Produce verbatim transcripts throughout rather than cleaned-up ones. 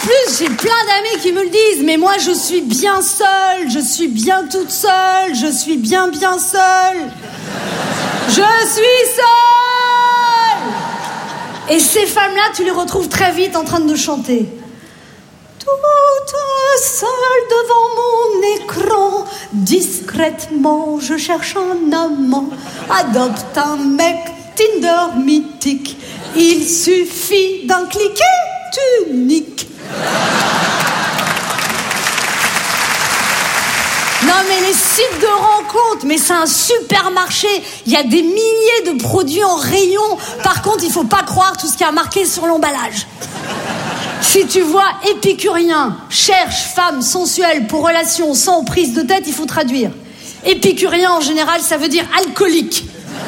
plus, j'ai plein d'amis qui me le disent. Mais moi, je suis bien seule. Je suis bien toute seule. Je suis bien, bien seule. Je suis seule. Et ces femmes-là, tu les retrouves très vite en train de chanter. Toute seule devant mon écran, discrètement, je cherche un amant. Adopte un mec Tinder mythique. Il suffit d'un clic et tu niques. Non mais les sites de rencontres, mais c'est un supermarché. Il y a des milliers de produits en rayon. Par contre, il faut pas croire tout ce qui a marqué sur l'emballage. Si tu vois épicurien, cherche femme sensuelle pour relation sans prise de tête, il faut traduire. Épicurien en général, ça veut dire alcoolique.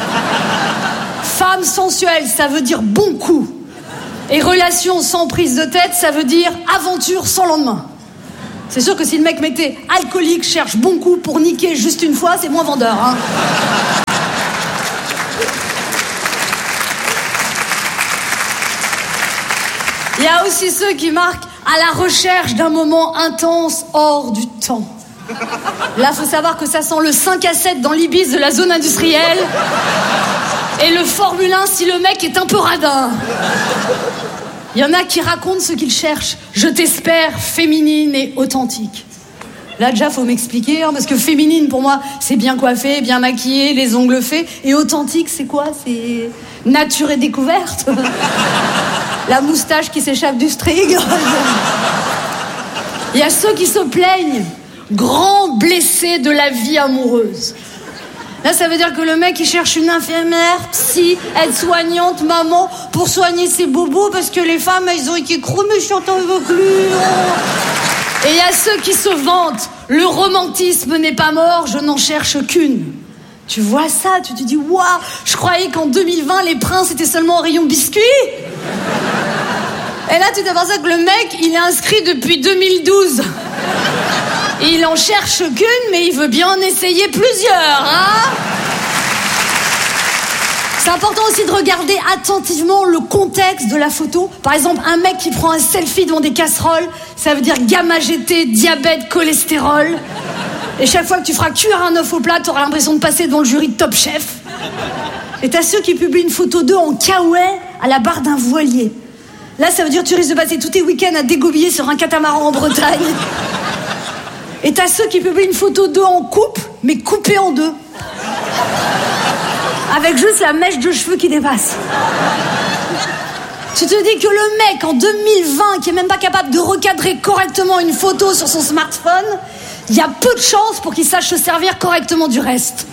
Femme sensuelle, ça veut dire bon coup. Et relation sans prise de tête, ça veut dire aventure sans lendemain. C'est sûr que si le mec mettait alcoolique, cherche bon coup pour niquer juste une fois, c'est moins vendeur, hein. Il y a aussi ceux qui marquent à la recherche d'un moment intense hors du temps. Là, faut savoir que ça sent le cinq à sept dans l'Ibis de la zone industrielle et le Formule un si le mec est un peu radin. Il y en a qui racontent ce qu'ils cherchent. Je t'espère féminine et authentique. Là, déjà, faut m'expliquer, hein, parce que féminine, pour moi, c'est bien coiffé, bien maquillé, les ongles faits. Et authentique, c'est quoi? C'est nature et découverte. La moustache qui s'échappe du string. Il y a ceux qui se plaignent. Grand blessé de la vie amoureuse. Là, ça veut dire que le mec, il cherche une infirmière, psy, aide-soignante, maman, pour soigner ses bobos, parce que les femmes, elles ont été trop méchantes avec lui. Et il y a ceux qui se vantent. Le romantisme n'est pas mort, je n'en cherche qu'une. Tu vois ça, tu te dis, waouh, je croyais qu'en deux mille vingt, les princes étaient seulement en rayon biscuits. Et là, tu t'aperçois que le mec, il est inscrit depuis deux mille douze. Il en cherche qu'une, mais il veut bien en essayer plusieurs, hein. C'est important aussi de regarder attentivement le contexte de la photo. Par exemple, un mec qui prend un selfie devant des casseroles, ça veut dire gamma G T, diabète, cholestérol. Et chaque fois que tu feras cuire un œuf au plat, t'auras l'impression de passer devant le jury de Top Chef. Et t'as ceux qui publient une photo d'eux en kawaii à la barre d'un voilier. Là, ça veut dire que tu risques de passer tous tes week-ends à dégobiller sur un catamaran en Bretagne. Et t'as ceux qui publient une photo d'eux en couple, mais coupée en deux. Avec juste la mèche de cheveux qui dépasse. Tu te dis que le mec, en deux mille vingt, qui est même pas capable de recadrer correctement une photo sur son smartphone, il y a peu de chances pour qu'il sache se servir correctement du reste.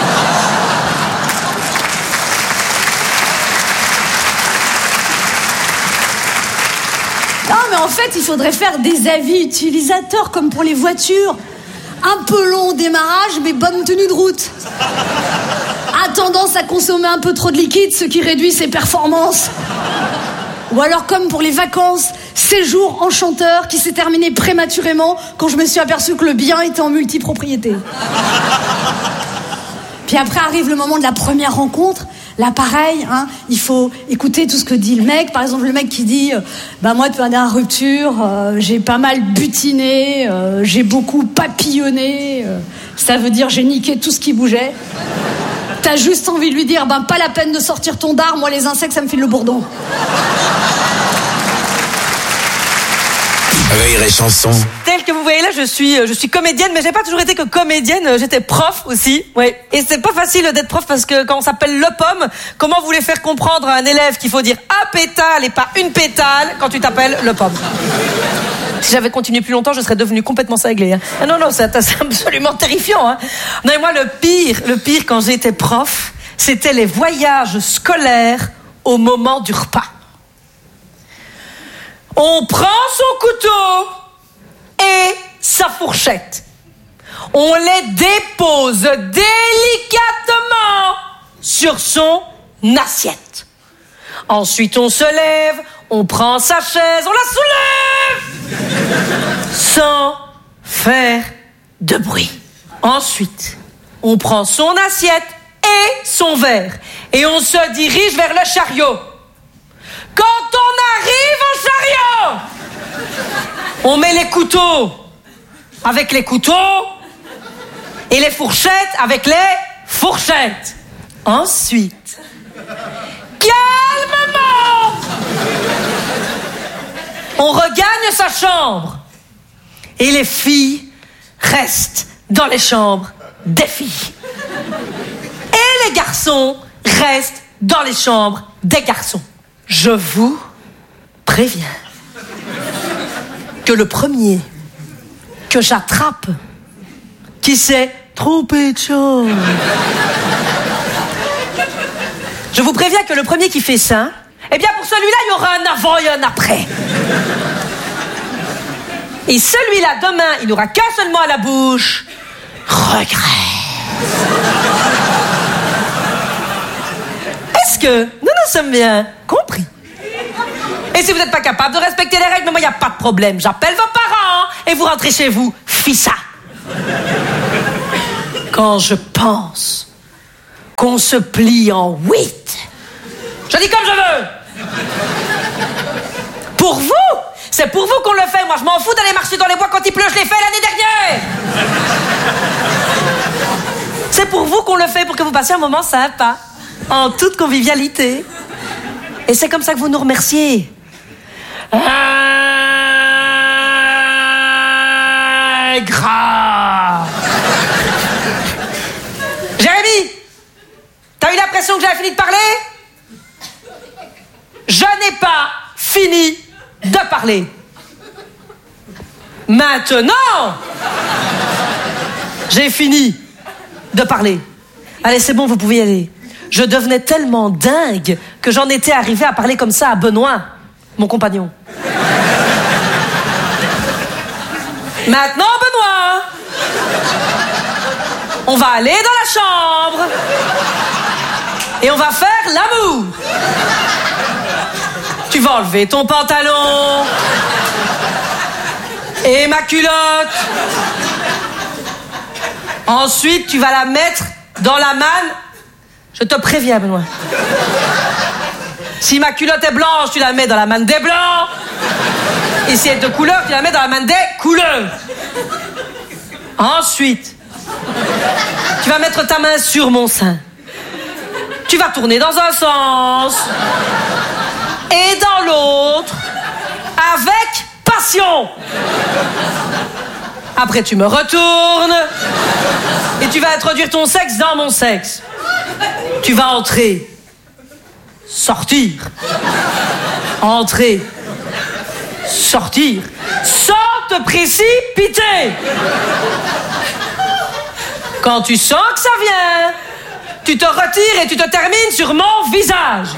Non, mais en fait, il faudrait faire des avis utilisateurs, comme pour les voitures. Un peu long au démarrage, mais bonne tenue de route. A tendance à consommer un peu trop de liquide, ce qui réduit ses performances. Ou alors, comme pour les vacances, séjour enchanteur qui s'est terminé prématurément quand je me suis aperçu que le bien était en multipropriété. Puis après arrive le moment de la première rencontre. Là, pareil, hein, il faut écouter tout ce que dit le mec. Par exemple, le mec qui dit euh, bah moi, depuis la dernière rupture, euh, j'ai pas mal butiné, euh, j'ai beaucoup papillonné. Euh, ça veut dire j'ai niqué tout ce qui bougeait. T'as juste envie de lui dire ben pas la peine de sortir ton dard, moi les insectes ça me file le bourdon. Rire et chanson. Tel que vous voyez là, je suis, je suis comédienne, mais j'ai pas toujours été que comédienne, j'étais prof aussi. Oui. Et c'est pas facile d'être prof parce que quand on s'appelle le pomme, comment vous voulez faire comprendre à un élève qu'il faut dire un pétale et pas une pétale quand tu t'appelles le pomme? Si j'avais continué plus longtemps, je serais devenue complètement cinglée. Hein. Ah non, non, c'est, c'est absolument terrifiant. Hein. Non, et moi, le pire, le pire quand j'étais prof, c'était les voyages scolaires au moment du repas. On prend son couteau et sa fourchette. On les dépose délicatement sur son assiette. Ensuite, on se lève, on prend sa chaise, on la soulève sans faire de bruit. Ensuite, on prend son assiette et son verre et on se dirige vers le chariot. Quand on arrive au chariot, On met les couteaux avec les couteaux et les fourchettes avec les fourchettes. Ensuite, calmement, on regagne sa chambre et les filles restent dans les chambres des filles. Et les garçons restent dans les chambres des garçons. Je vous préviens que le premier que j'attrape qui s'est trompé de chambre, je vous préviens que le premier qui fait ça, eh bien pour celui-là, il y aura un avant et un après. Et celui-là, demain, il n'aura qu'un seul mot à la bouche. Regret. Est-ce que nous nous sommes bien compris? Et si vous n'êtes pas capable de respecter les règles, moi, il n'y a pas de problème. J'appelle vos parents et vous rentrez chez vous. Fissa. Quand je pense qu'on se plie en huit, je dis comme je veux. Pour vous, c'est pour vous qu'on le fait. Moi, je m'en fous d'aller marcher dans les bois quand il pleut. Je l'ai fait l'année dernière. C'est pour vous qu'on le fait, pour que vous passiez un moment sympa, en toute convivialité. Et c'est comme ça que vous nous remerciez. Ingrat. Jérémy, t'as eu l'impression que j'avais fini de parler? Je n'ai pas fini de parler. Maintenant, j'ai fini de parler. Allez, c'est bon, vous pouvez y aller. Je devenais tellement dingue que j'en étais arrivé à parler comme ça à Benoît, mon compagnon. Maintenant, Benoît, on va aller dans la chambre et on va faire l'amour. Tu vas enlever ton pantalon et ma culotte. Ensuite, tu vas la mettre dans la manne. Je te préviens, Benoît. Si ma culotte est blanche, tu la mets dans la manne des blancs. Et si elle est de couleur, tu la mets dans la manne des couleurs. Ensuite, tu vas mettre ta main sur mon sein. Tu vas tourner dans un sens et dans l'autre avec passion. Après, tu me retournes et tu vas introduire ton sexe dans mon sexe. Tu vas entrer, sortir, entrer, sortir, sans te précipiter. Quand tu sens que ça vient, tu te retires et tu te termines sur mon visage.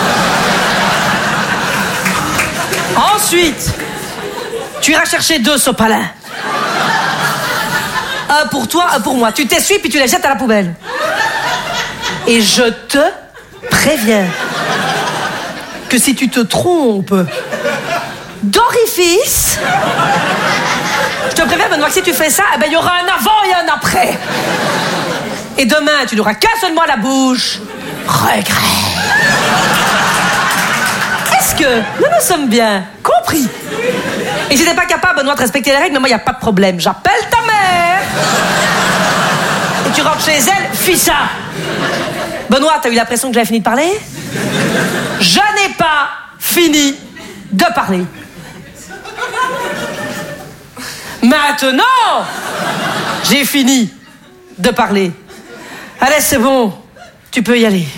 Ensuite, tu iras chercher deux sopalins. Un pour toi, un pour moi. Tu t'essuies puis tu les jettes à la poubelle. Et je te préviens que si tu te trompes d'orifice, je te préviens, Benoît, que si tu fais ça, eh ben, il y aura un avant et un après. Et demain, tu n'auras qu'un seul mot à la bouche. Regret. Est-ce que nous nous sommes bien compris? Et si t'es pas capable, Benoît, de respecter les règles, mais moi, il n'y a pas de problème. J'appelle ta mère et tu rentres chez elle, fissa. Benoît, t'as eu l'impression que j'avais fini de parler? Je n'ai pas fini de parler. Maintenant, j'ai fini de parler. Allez, c'est bon, tu peux y aller.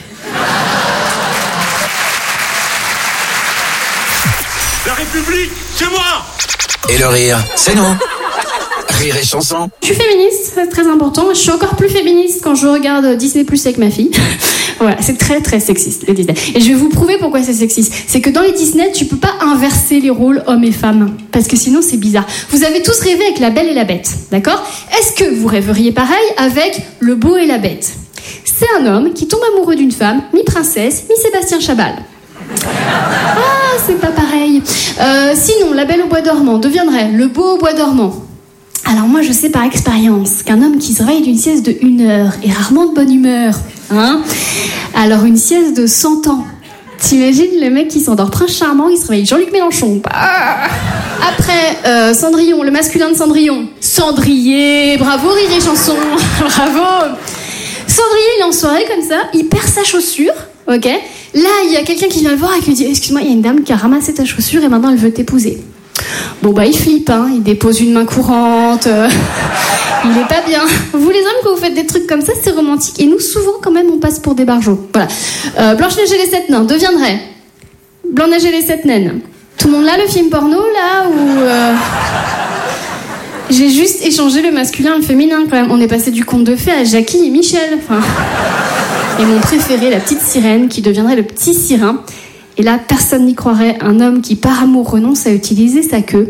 La République, c'est moi! Et le rire, c'est nous. Rire et chanson. Je suis féministe, c'est très important. Je suis encore plus féministe quand je regarde Disney plus avec ma fille. Voilà, c'est très très sexiste, les Disney. Et je vais vous prouver pourquoi c'est sexiste. C'est que dans les Disney, tu peux pas inverser les rôles hommes et femmes. Parce que sinon, c'est bizarre. Vous avez tous rêvé avec La Belle et la Bête, d'accord? Est-ce que vous rêveriez pareil avec Le Beau et la Bête? C'est un homme qui tombe amoureux d'une femme, mi-princesse, mi-Sébastien Chabal. Ah, c'est pas pareil. Euh, sinon, La Belle au bois dormant deviendrait Le Beau au bois dormant. Alors moi, je sais par expérience qu'un homme qui se réveille d'une sieste de une heure est rarement de bonne humeur. Hein? Alors une sieste de cent ans, T'imagines le mec qui s'endort Prince Charmant, il se réveille Jean-Luc Mélenchon. Ah. Après, euh, Cendrillon, le masculin de Cendrillon. Cendrier, bravo Rire et Chanson, bravo. Cendrier, il est en soirée comme ça, il perd sa chaussure, ok. Là, il y a quelqu'un qui vient le voir et qui lui dit « Excuse-moi, il y a une dame qui a ramassé ta chaussure et maintenant elle veut t'épouser. » Bon bah il flippe, hein, il dépose une main courante, euh, il est pas bien. Vous les hommes, quand vous faites des trucs comme ça, c'est romantique. Et nous, souvent, quand même, on passe pour des barjots. Voilà. Euh, Blanche-Neige et les sept nains deviendrait Blanche-Neige et les sept naines. Tout le monde là, le film porno, là, ou... Euh... J'ai juste échangé le masculin et le féminin, quand même. On est passé du conte de fées à Jackie et Michel. Enfin... Et mon préféré, la petite sirène, qui deviendrait le petit sirin. Et là, personne n'y croirait, un homme qui, par amour, renonce à utiliser sa queue.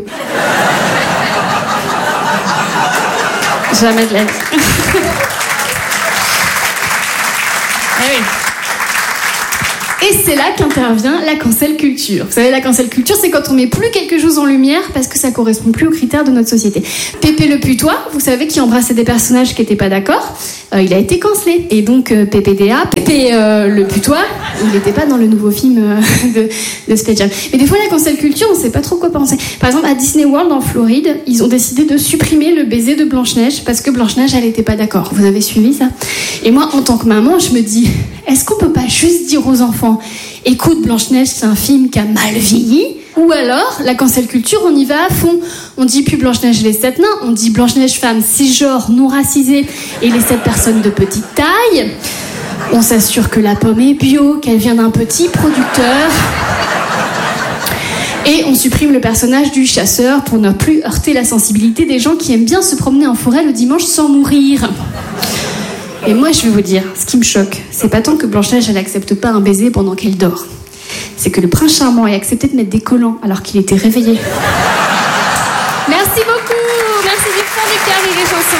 Jamais de la vie. Eh oui. Et c'est là qu'intervient la cancel culture. Vous savez, la cancel culture, c'est quand on met plus quelque chose en lumière parce que ça correspond plus aux critères de notre société. Pépé le putois, vous savez, qui embrassait des personnages qui n'étaient pas d'accord, euh, il a été cancellé. Et donc, euh, P P D A, Pépé euh, le putois, il n'était pas dans le nouveau film euh, de, de Space Jam. Mais des fois, la cancel culture, on ne sait pas trop quoi penser. Par exemple, à Disney World, en Floride, ils ont décidé de supprimer le baiser de Blanche-Neige parce que Blanche-Neige, elle n'était pas d'accord. Vous avez suivi ça? Et moi, en tant que maman, je me dis, est-ce qu'on peut pas juste dire aux enfants, écoute, Blanche-Neige, c'est un film qui a mal vieilli? Ou alors, la cancel culture, on y va à fond. On dit plus Blanche-Neige et les sept nains, on dit Blanche-Neige femme cisgenre, non racisée et les sept personnes de petite taille. On s'assure que la pomme est bio, qu'elle vient d'un petit producteur. Et on supprime le personnage du chasseur pour ne plus heurter la sensibilité des gens qui aiment bien se promener en forêt le dimanche sans mourir. Et moi, je vais vous dire, ce qui me choque, c'est pas tant que Blanche-Neige, elle accepte pas un baiser pendant qu'elle dort. C'est que le prince charmant ait accepté de mettre des collants alors qu'il était réveillé. Merci beaucoup. Merci du fond du cœur, Rire et Chanson.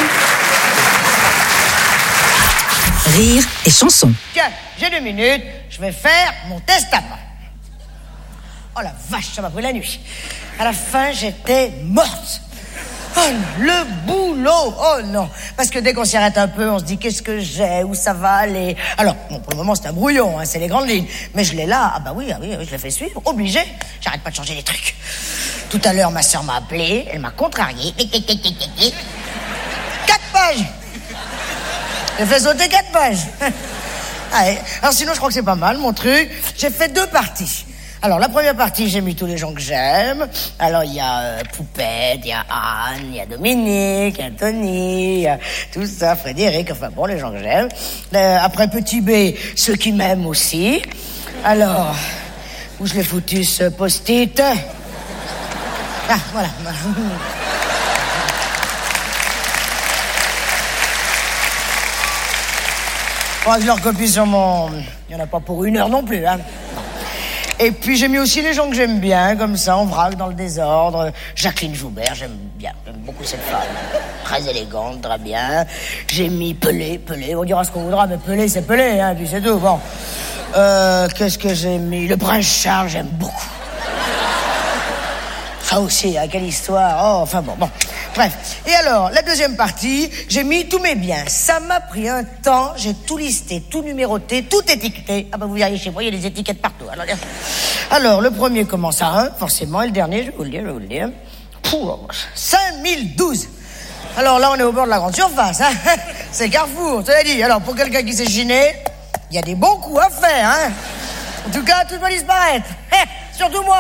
Rire et Chanson. Tiens, j'ai deux minutes, je vais faire mon testament. Oh la vache, ça m'a pris la nuit. À la fin, j'étais morte. Oh, le boulot. Oh non. Parce que dès qu'on s'y arrête un peu, on se dit qu'est-ce que j'ai, où ça va aller. Alors, bon, pour le moment, c'est un brouillon, hein, c'est les grandes lignes. Mais je l'ai là. Ah bah oui, ah oui, oui, je l'ai fait suivre. Obligé. J'arrête pas de changer les trucs. Tout à l'heure, ma sœur m'a appelé. Elle m'a contrarié. Quatre pages. J'ai fait sauter quatre pages. Allez. Alors sinon, je crois que c'est pas mal, mon truc. J'ai fait deux parties. Alors, la première partie, j'ai mis tous les gens que j'aime. Alors, il y a euh, Poupette, il y a Anne, il y a Dominique, il y a Tony, il y a tout ça, Frédéric, enfin bon, les gens que j'aime. Euh, après Petit B, ceux qui m'aiment aussi. Alors, où je l'ai foutu, ce post-it? Ah, voilà. Bon, je le recopie sur mon... Il n'y en a pas pour une heure non plus, hein. Et puis j'ai mis aussi les gens que j'aime bien, comme ça, en vrac, dans le désordre. Jacqueline Joubert, j'aime bien, j'aime beaucoup cette femme. Très élégante, très bien. J'ai mis Pelé, Pelé, on dira ce qu'on voudra, mais Pelé, c'est Pelé, hein, puis c'est tout, bon. Euh, qu'est-ce que j'ai mis? Le prince Charles, j'aime beaucoup. Ça aussi, hein, quelle histoire, oh, enfin bon, bon. Bref, et alors, la deuxième partie, j'ai mis tous mes biens. Ça m'a pris un temps, j'ai tout listé, tout numéroté, tout étiqueté. Ah bah vous verriez chez moi, il y a des étiquettes partout. Alors, alors le premier commence à un, forcément, et le dernier, je vais vous le dire, je vais vous le dire. cinq mille douze. Alors là, on est au bord de la grande surface, hein. C'est Carrefour, tu l'as dit. Alors, pour quelqu'un qui s'est chiné, il y a des bons coups à faire, hein. En tout cas, tout va disparaître. Surtout moi.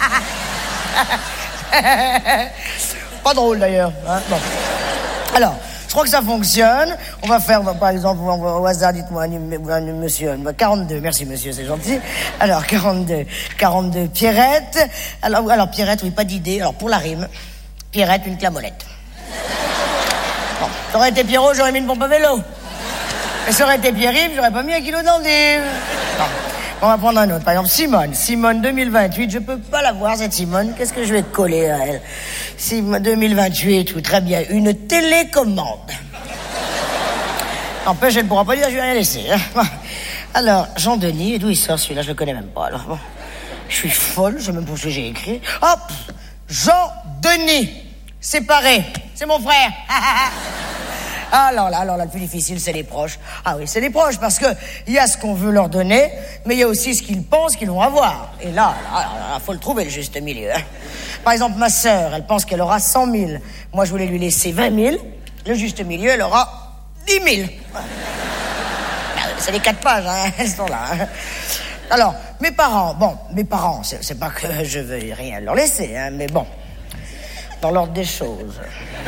Pas drôle d'ailleurs, hein. Bon. Alors, je crois que ça fonctionne. On va faire, par exemple, au hasard, dites-moi, un monsieur, quarante-deux, merci monsieur, c'est gentil. Alors, quarante-deux, quarante-deux, Pierrette. Alors, alors Pierrette, oui, pas d'idée. Alors, pour la rime, Pierrette, une clamolette. Bon, ça aurait été Pierrot, j'aurais mis une pompe à vélo. Et ça aurait été Pierre-Yves, j'aurais pas mis un kilo d'endive. Bon. On va prendre un autre. Par exemple, Simone. Simone deux mille vingt-huit. Je peux pas la voir, cette Simone. Qu'est-ce que je vais coller à elle? Simone deux mille vingt-huit. Oui, très bien. Une télécommande. N'empêche, elle ne pourra pas dire que je vais rien laisser. Hein. Alors, Jean-Denis. Et d'où il sort celui-là? Je le connais même pas. Alors, bon. Je suis folle. Je sais même pas ce que j'ai écrit. Hop! Jean-Denis. Séparé. C'est mon frère. Alors là, alors là, le plus difficile, c'est les proches. Ah oui, c'est les proches, parce que il y a ce qu'on veut leur donner, mais il y a aussi ce qu'ils pensent qu'ils vont avoir. Et là, là, là, là, faut le trouver, le juste milieu. Hein. Par exemple, ma sœur, elle pense qu'elle aura cent mille. Moi, je voulais lui laisser vingt mille. Le juste milieu, elle aura dix mille. C'est les quatre pages, hein, elles sont là. Hein. Alors, mes parents, bon, mes parents, c'est, c'est pas que je veux rien leur laisser, hein, mais bon, dans l'ordre des choses.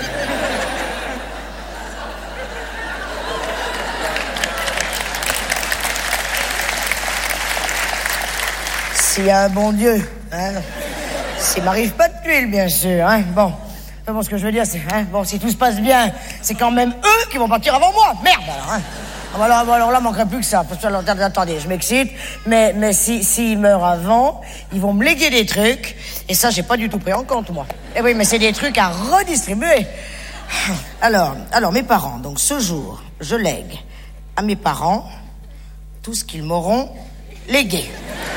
S'il y a un bon Dieu, hein, s'il m'arrive pas de tuile, bien sûr, hein, bon. Bon, ce que je veux dire, c'est, hein, bon, si tout se passe bien, c'est quand même eux qui vont partir avant moi. Merde, alors, hein. Alors, alors là, manquerait plus que ça. Parce que, alors, attendez, je m'excite, mais, mais si, s'ils meurent avant, ils vont me léguer des trucs, et ça, j'ai pas du tout pris en compte, moi. Eh oui, mais c'est des trucs à redistribuer. Alors, alors, mes parents, donc, ce jour, je lègue à mes parents tout ce qu'ils m'auront légué.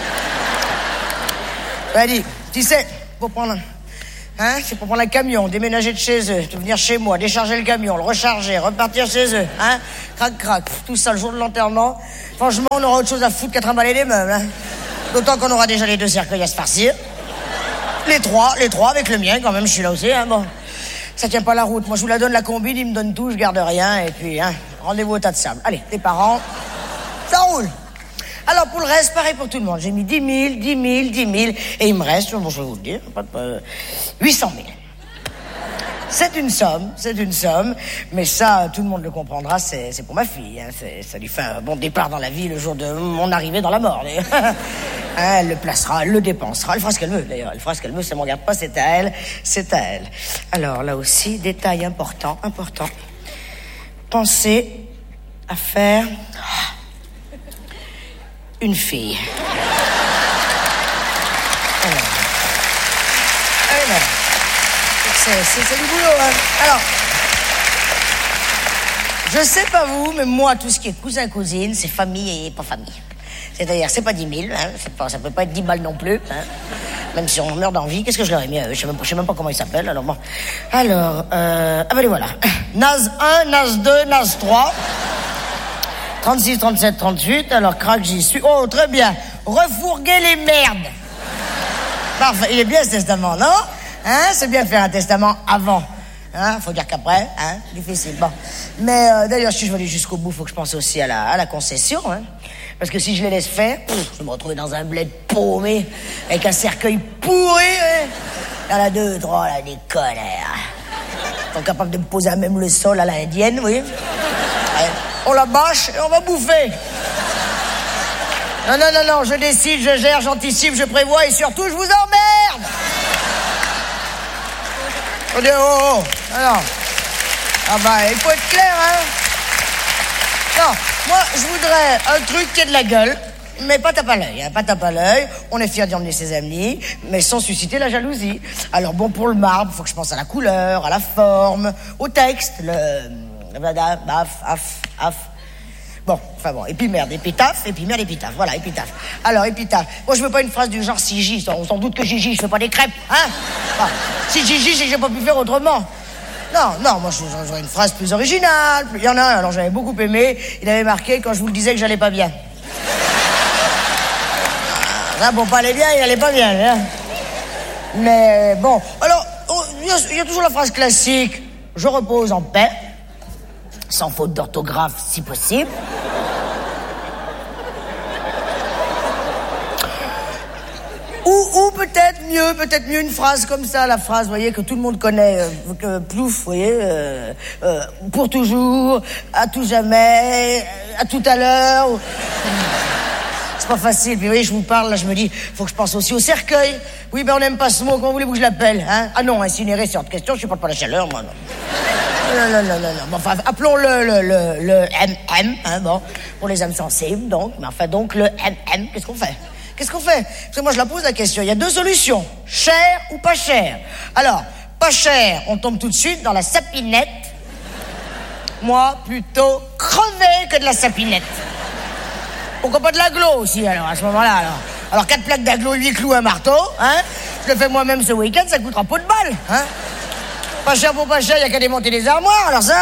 Allez, tu sais, pour prendre... Hein, c'est pour prendre un camion, déménager de chez eux, venir chez moi, décharger le camion, le recharger, repartir chez eux, hein, crac crac, tout ça le jour de l'enterrement. Franchement, on aura autre chose à foutre qu'à trimballer les meubles, hein. D'autant qu'on aura déjà les deux cercueils à se farcir. Les trois, les trois avec le mien quand même, je suis là aussi, hein, bon. Ça tient pas la route, moi je vous la donne la combine, ils me donnent tout, je garde rien, et puis, hein, rendez-vous au tas de sable. Allez, les parents, ça roule. Alors, pour le reste, pareil pour tout le monde. J'ai mis dix mille, dix mille, dix mille, et il me reste, bon, je vais vous le dire, huit cent mille. C'est une somme, c'est une somme, mais ça, tout le monde le comprendra, c'est, c'est pour ma fille. Hein, c'est, ça lui fait un bon départ dans la vie le jour de mon arrivée dans la mort. Hein, elle le placera, elle le dépensera, elle fera ce qu'elle veut, d'ailleurs. Elle fera ce qu'elle veut, ça ne me regarde pas, c'est à elle, c'est à elle. Alors, là aussi, détail important, important. Pensez à faire... une fille. Alors, alors, c'est, c'est, c'est du boulot, hein. Alors, je sais pas vous, mais moi, tout ce qui est cousin-cousine, c'est famille et pas famille. C'est-à-dire, c'est pas dix mille, hein, c'est pas, ça peut pas être dix balles non plus, hein. Même si on meurt d'envie, qu'est-ce que je leur ai mis à eux? Je sais même, je sais même pas comment ils s'appellent, alors bon. Alors, euh, ah ben les voilà. Naz un, Naz deux, Naz trois. trente-six, trente-sept, trente-huit, alors crac, j'y suis. Oh, très bien. Refourguer les merdes. Parfait. Il est bien ce testament, non? Hein? C'est bien de faire un testament avant. Hein? Faut dire qu'après, hein? Difficile. Bon. Mais euh, d'ailleurs, si je veux aller jusqu'au bout, faut que je pense aussi à la, à la concession, hein? Parce que si je les laisse faire, pff, je vais me retrouver dans un bled paumé, avec un cercueil pourri, hein? Il y en a deux, trois, là, des connards. Ils sont capables de me poser à même le sol à la indienne, oui? Ouais. On la bâche et on va bouffer. Non, non, non, non, je décide, je gère, j'anticipe, je prévois et surtout, je vous emmerde. On dit, oh, oh, alors. Ah bah, il faut être clair, hein. Non, moi, je voudrais un truc qui ait de la gueule, mais pas tape à l'œil, hein, pas tape à l'œil. On est fiers d'y emmener ses amis, mais sans susciter la jalousie. Alors bon, pour le marbre, faut que je pense à la couleur, à la forme, au texte, le... Baf, af, af. Bon, enfin bon, et puis merde, épitaphe, et puis merde, épitaphe, voilà, épitaphe. Alors, épitaphe, moi je veux pas une phrase du genre si J, on s'en doute que Gigi, je fais pas des crêpes, hein. Ah, si Gigi, c'est que j'ai pas pu faire autrement. Non, non, moi j'aurais une phrase plus originale, il y en a un, alors j'avais beaucoup aimé, il avait marqué quand je vous le disais que j'allais pas bien. Là, pour pas aller bien, il allait pas bien, hein. Mais bon, alors, il y a toujours la phrase classique, je repose en paix. Sans faute d'orthographe, si possible. Ou, ou peut-être mieux, peut-être mieux une phrase comme ça, la phrase, vous voyez, que tout le monde connaît, euh, que plouf, vous voyez, euh, euh, pour toujours, à tout jamais, à tout à l'heure. C'est pas facile. Puis vous voyez, je vous parle, là, je me dis, faut que je pense aussi au cercueil. Oui, ben on n'aime pas ce mot, comment voulez-vous que je l'appelle, hein? Ah non, incinérer, c'est hors de question, je supporte pas la chaleur, moi, non. Non, non, non, non, non. Bon, enfin, appelons-le le, le, le M M, hein, bon, pour les âmes sensibles, donc. Mais enfin, donc, le M M, qu'est-ce qu'on fait? Qu'est-ce qu'on fait? Parce que moi, je la pose la question. Il y a deux solutions. Cher ou pas cher? Alors, pas cher, on tombe tout de suite dans la sapinette. Moi, plutôt crevé que de la sapinette. Pourquoi pas de l'aglo aussi, alors, à ce moment-là, alors? Alors, quatre plaques d'aglo, huit clous, un marteau, hein? Je le fais moi-même ce week-end, ça coûtera pas de balle, hein? Pas cher pour pas cher, il n'y a qu'à démonter les armoires, alors ça,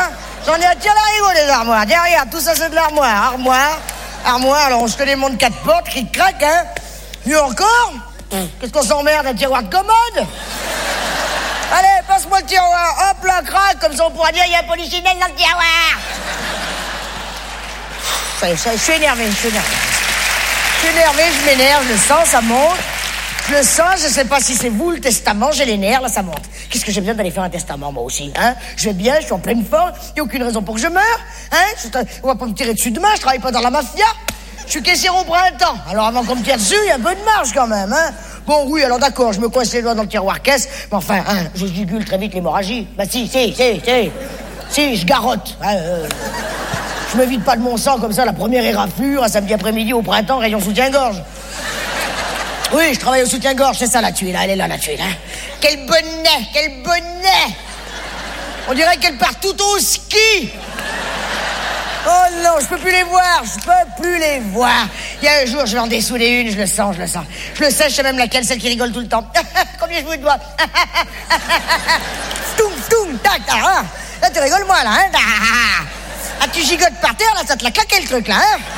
J'en ai à tirer la rigole, les armoires. Tiens, regarde, tout ça, c'est de l'armoire. Armoire, armoire. Alors, on se les montre quatre portes, cric-crac, hein. Mieux encore, qu'est-ce qu'on s'emmerde, un tiroir de commode? Allez, passe-moi le tiroir. Hop là, crac, comme ça, on pourra dire, il y a un polichinelle dans le tiroir. Ça y est, ça y est, je suis énervé, je suis énervé. Je suis énervé, je m'énerve, je le sens, ça monte. Je le sens, je sais pas si c'est vous, le testament, j'ai les nerfs, là, ça monte. Qu'est-ce que j'ai besoin d'aller faire un testament, moi aussi, hein? Je vais bien, je suis en pleine forme, il n'y a aucune raison pour que je meure, hein? Je, on va pas me tirer dessus demain, je travaille pas dans la mafia. Je suis caissière au printemps, alors avant qu'on me tire dessus, il y a un peu de marge quand même, hein? Bon, oui, alors d'accord, je me coince les doigts dans le tiroir caisse, mais enfin, hein, je jugule très vite l'hémorragie. Bah si, si, si, si, si, je garotte, hein, euh, je me vide pas de mon sang comme ça, la première éraflure, un samedi après-midi au printemps, rayon soutien-gorge. Oui, je travaille au soutien-gorge, c'est ça la tuile, là, elle est là la tuile, hein. Quel bonnet, quel bonnet. On dirait qu'elle part tout au ski. Oh non, je peux plus les voir, je peux plus les voir. Il y a un jour, je vais en dessouder une, je le sens, je le sens. Je le sais, je sais même laquelle, celle qui rigole tout le temps. Combien je vous dois? Stoum, stoum, tac, ah. Là, tu rigoles, moi, là, hein. Ah, tu gigotes par terre, là, ça te l'a claqué le truc, là, hein.